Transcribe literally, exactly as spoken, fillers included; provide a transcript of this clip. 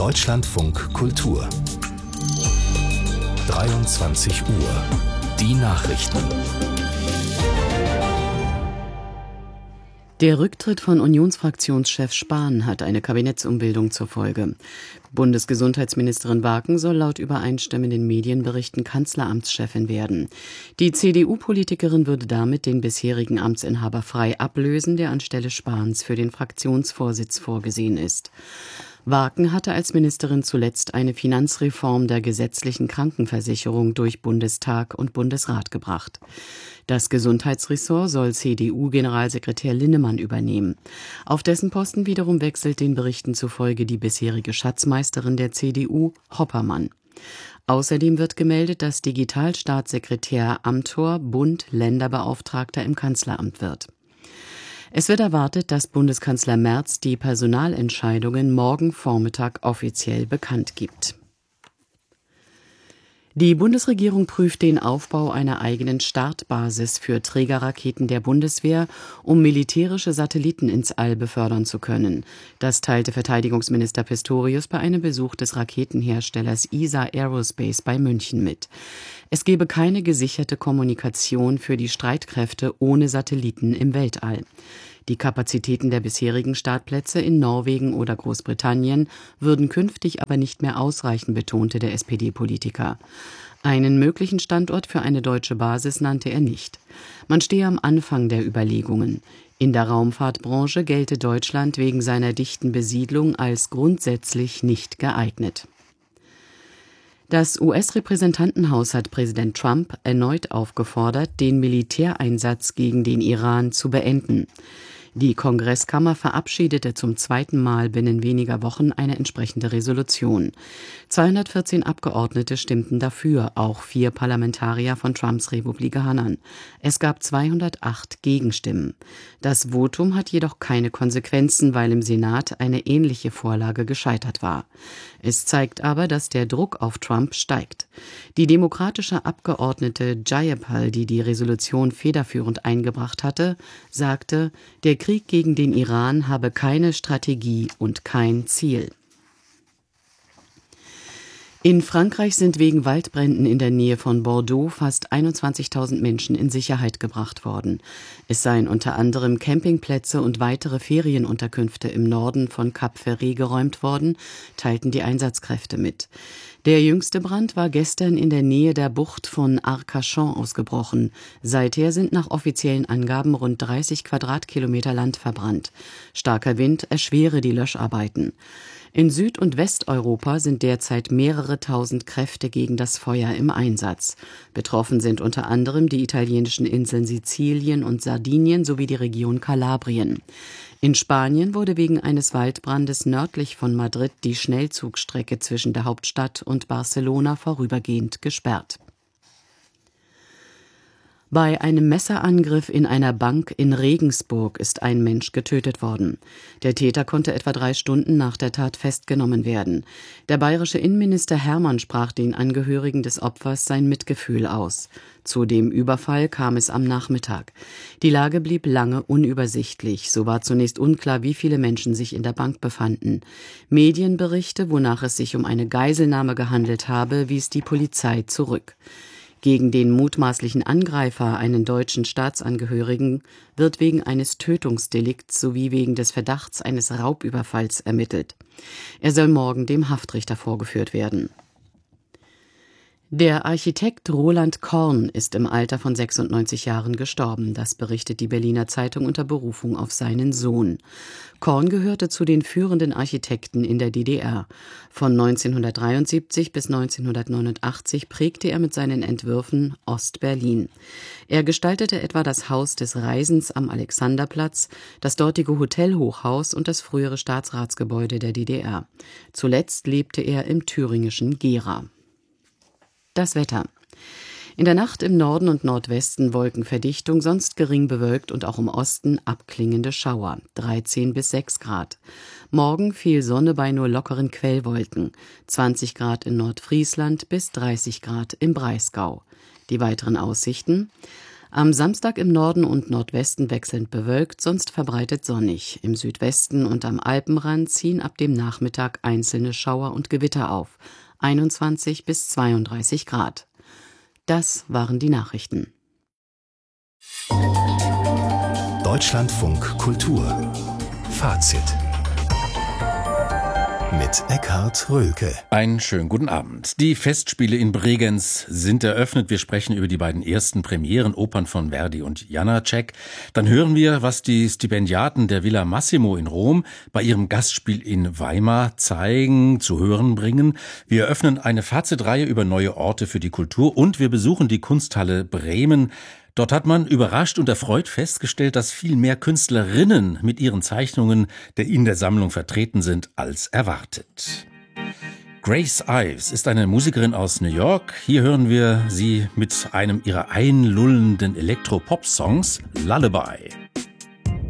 Deutschlandfunk Kultur dreiundzwanzig Uhr. Die Nachrichten. Der Rücktritt von Unionsfraktionschef Spahn hat eine Kabinettsumbildung zur Folge. Bundesgesundheitsministerin Waken soll laut übereinstimmenden Medienberichten Kanzleramtschefin werden. Die C D U-Politikerin würde damit den bisherigen Amtsinhaber Frey ablösen, der anstelle Spahns für den Fraktionsvorsitz vorgesehen ist. Waken hatte als Ministerin zuletzt eine Finanzreform der gesetzlichen Krankenversicherung durch Bundestag und Bundesrat gebracht. Das Gesundheitsressort soll C D U-Generalsekretär Linnemann übernehmen. Auf dessen Posten wiederum wechselt den Berichten zufolge die bisherige Schatzmeisterin der C D U, Hoppermann. Außerdem wird gemeldet, dass Digitalstaatssekretär Amthor Bund-Länderbeauftragter im Kanzleramt wird. Es wird erwartet, dass Bundeskanzler Merz die Personalentscheidungen morgen Vormittag offiziell bekannt gibt. Die Bundesregierung prüft den Aufbau einer eigenen Startbasis für Trägerraketen der Bundeswehr, um militärische Satelliten ins All befördern zu können. Das teilte Verteidigungsminister Pistorius bei einem Besuch des Raketenherstellers E S A Aerospace bei München mit. Es gebe keine gesicherte Kommunikation für die Streitkräfte ohne Satelliten im Weltall. Die Kapazitäten der bisherigen Startplätze in Norwegen oder Großbritannien würden künftig aber nicht mehr ausreichen, betonte der S P D-Politiker. Einen möglichen Standort für eine deutsche Basis nannte er nicht. Man stehe am Anfang der Überlegungen. In der Raumfahrtbranche gelte Deutschland wegen seiner dichten Besiedlung als grundsätzlich nicht geeignet. Das U S-Repräsentantenhaus hat Präsident Trump erneut aufgefordert, den Militäreinsatz gegen den Iran zu beenden. Die Kongresskammer verabschiedete zum zweiten Mal binnen weniger Wochen eine entsprechende Resolution. zweihundertvierzehn Abgeordnete stimmten dafür, auch vier Parlamentarier von Trumps Republikanern. Es gab zweihundertacht Gegenstimmen. Das Votum hat jedoch keine Konsequenzen, weil im Senat eine ähnliche Vorlage gescheitert war. Es zeigt aber, dass der Druck auf Trump steigt. Die demokratische Abgeordnete Jayapal, die die Resolution federführend eingebracht hatte, sagte, der Krieg gegen den Iran habe keine Strategie und kein Ziel. In Frankreich sind wegen Waldbränden in der Nähe von Bordeaux fast einundzwanzigtausend Menschen in Sicherheit gebracht worden. Es seien unter anderem Campingplätze und weitere Ferienunterkünfte im Norden von Cap Ferret geräumt worden, teilten die Einsatzkräfte mit. Der jüngste Brand war gestern in der Nähe der Bucht von Arcachon ausgebrochen. Seither sind nach offiziellen Angaben rund dreißig Quadratkilometer Land verbrannt. Starker Wind erschwere die Löscharbeiten. In Süd- und Westeuropa sind derzeit mehrere tausend Kräfte gegen das Feuer im Einsatz. Betroffen sind unter anderem die italienischen Inseln Sizilien und Sardinien sowie die Region Kalabrien. In Spanien wurde wegen eines Waldbrandes nördlich von Madrid die Schnellzugstrecke zwischen der Hauptstadt und Barcelona vorübergehend gesperrt. Bei einem Messerangriff in einer Bank in Regensburg ist ein Mensch getötet worden. Der Täter konnte etwa drei Stunden nach der Tat festgenommen werden. Der bayerische Innenminister Hermann sprach den Angehörigen des Opfers sein Mitgefühl aus. Zu dem Überfall kam es am Nachmittag. Die Lage blieb lange unübersichtlich. So war zunächst unklar, wie viele Menschen sich in der Bank befanden. Medienberichte, wonach es sich um eine Geiselnahme gehandelt habe, wies die Polizei zurück. Gegen den mutmaßlichen Angreifer, einen deutschen Staatsangehörigen, wird wegen eines Tötungsdelikts sowie wegen des Verdachts eines Raubüberfalls ermittelt. Er soll morgen dem Haftrichter vorgeführt werden. Der Architekt Roland Korn ist im Alter von sechsundneunzig Jahren gestorben. Das berichtet die Berliner Zeitung unter Berufung auf seinen Sohn. Korn gehörte zu den führenden Architekten in der D D R. Von neunzehnhundertdreiundsiebzig bis neunzehnhundertneunundachtzig prägte er mit seinen Entwürfen Ost-Berlin. Er gestaltete etwa das Haus des Reisens am Alexanderplatz, das dortige Hotelhochhaus und das frühere Staatsratsgebäude der D D R. Zuletzt lebte er im thüringischen Gera. Das Wetter. In der Nacht im Norden und Nordwesten Wolkenverdichtung, sonst gering bewölkt und auch im Osten abklingende Schauer, dreizehn bis sechs Grad. Morgen viel Sonne bei nur lockeren Quellwolken, zwanzig Grad in Nordfriesland bis dreißig Grad im Breisgau. Die weiteren Aussichten: Am Samstag im Norden und Nordwesten wechselnd bewölkt, sonst verbreitet sonnig. Im Südwesten und am Alpenrand ziehen ab dem Nachmittag einzelne Schauer und Gewitter auf. einundzwanzig bis zweiunddreißig Grad. Das waren die Nachrichten. Deutschlandfunk Kultur Fazit mit Eckhard Röhlke. Einen schönen guten Abend. Die Festspiele in Bregenz sind eröffnet. Wir sprechen über die beiden ersten Premierenopern von Verdi und Janáček. Dann hören wir, was die Stipendiaten der Villa Massimo in Rom bei ihrem Gastspiel in Weimar zeigen, zu hören bringen. Wir eröffnen eine Fazitreihe über neue Orte für die Kultur und wir besuchen die Kunsthalle Bremen. Dort hat man überrascht und erfreut festgestellt, dass viel mehr Künstlerinnen mit ihren Zeichnungen, die in der Sammlung vertreten sind, als erwartet. Grace Ives ist eine Musikerin aus New York. Hier hören wir sie mit einem ihrer einlullenden Elektro-Pop-Songs, Lullaby.